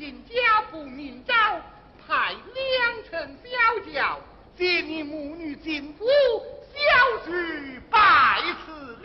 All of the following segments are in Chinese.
请家父明诏，派良臣小轿接你母女进府，小婿拜辞了。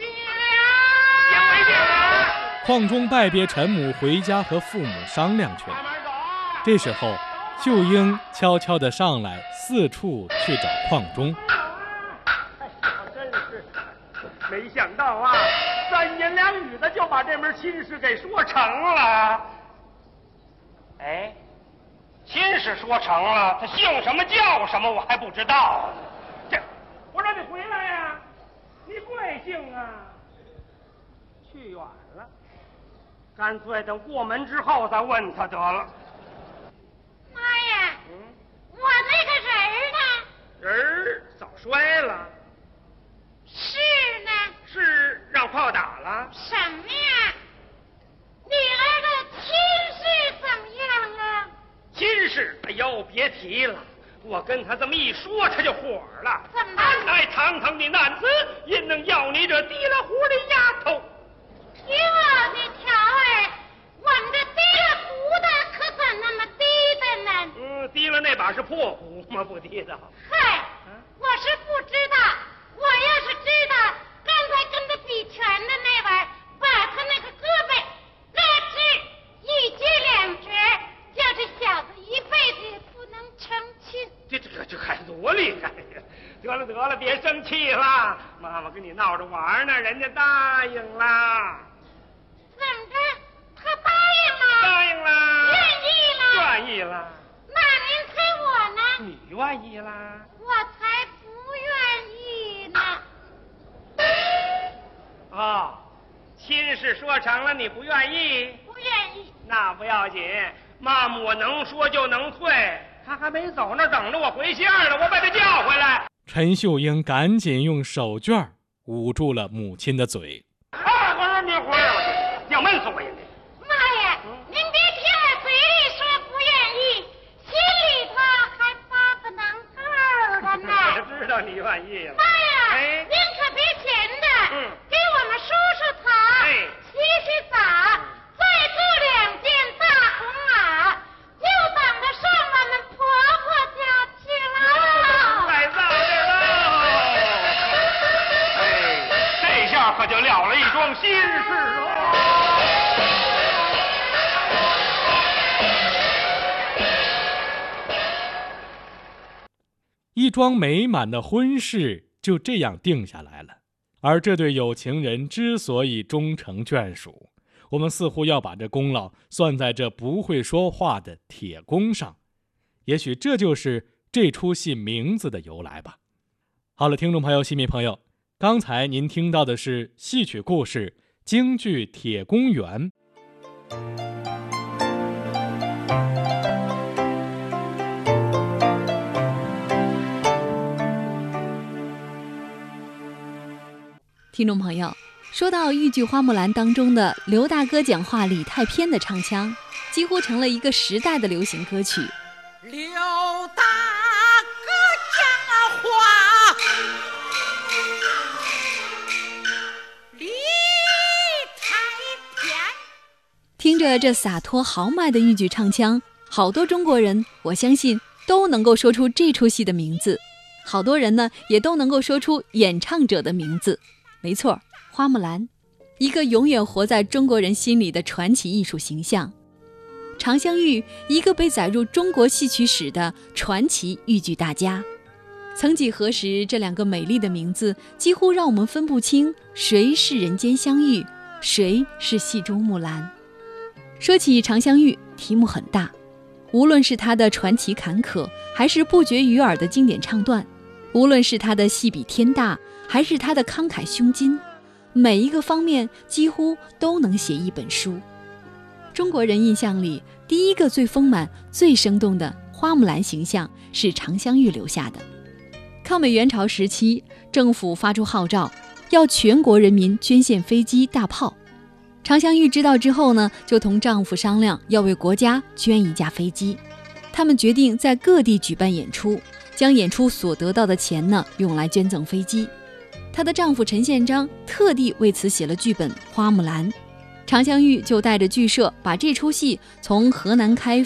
邝忠拜别陈母，回家和父母商量去了。这时候，秀英悄悄地上来，四处去找邝忠。 真是没想到啊，3言2语的就把这门亲事给说成了。哎，亲事说成了，他姓什么叫什么我还不知道。这，我让你回来呀，你贵姓啊？去远了，干脆等过门之后再问他得了。 妈呀，我那个人儿呢？ 人早摔了。 是呢？ 是让炮打了？ 什么呀？你儿的亲事怎么样啊？ 亲事，哎呦，别提了，我跟他这么一说，他就火了。 怎么？ 俺乃堂堂的男子，因能要你这提了壶的丫头？ 哟，你瞧儿，我们这提了壶的可怎那么低的呢？ 提了那把是破壶吗？不提的。 嗨，我是不知道。我要是知道，刚才跟他比拳的那玩，把他那个胳膊拉直一截2折，叫这小子一辈子也不能成亲。 这还多厉害呀！得了，别生气了，妈妈跟你闹着玩呢，人家答应了。 怎么着？他答应了？ 答应了。 愿意了？ 愿意了。 那您猜我呢？ 你愿意啦？ 我才不愿意呢。 亲事说成了，你不愿意？ 不愿意。 那不要紧，妈妈我能说就能退。他还没走那等着我回信呢，我把他叫回来。 陈秀英赶紧用手绢捂住了母亲的嘴。 我说你回来，要闷死我也得。 妈呀，您别听我嘴里说不愿意，心里头还发个能够的呢。 我知道你愿意了。 妈呀，您可别闲的，给我们梳梳头，洗洗澡，再雇2件大红袄，就等着上我们婆婆家去了。 太早了。这下可就了了一桩心事了。 一桩美满的婚事就这样定下来了。而这对有情人之所以终成眷属，我们似乎要把这功劳算在这不会说话的铁公上。也许这就是这出戏名字的由来吧。好了，听众朋友、戏迷朋友，刚才您听到的是戏曲故事京剧《铁公园》。 听众朋友，说到豫剧《花木兰》当中的刘大哥讲话李太偏的唱腔，几乎成了一个时代的流行歌曲。 刘大哥讲话李太偏， 听着这洒脱豪迈的豫剧唱腔，好多中国人我相信都能够说出这出戏的名字，好多人呢也都能够说出演唱者的名字。没错，花木兰，一个永远活在中国人心里的传奇艺术形象；常香玉，一个被载入中国戏曲史的传奇豫剧大家。曾几何时，这2个美丽的名字几乎让我们分不清谁是人间香玉，谁是戏中木兰。说起常香玉，题目很大，无论是她的传奇坎坷，还是不绝于耳的经典唱段，无论是她的戏比天大，还是他的慷慨胸襟，每一个方面几乎都能写一本书。中国人印象里，第一个最丰满、最生动的花木兰形象是常香玉留下的。抗美援朝时期，政府发出号召，要全国人民捐献飞机、大炮。常香玉知道之后呢，就同丈夫商量要为国家捐1架飞机。他们决定在各地举办演出，将演出所得到的钱呢，用来捐赠飞机。她的丈夫陈宪章特地为此写了剧本《花木兰》，常香玉就带着剧社把这出戏从河南开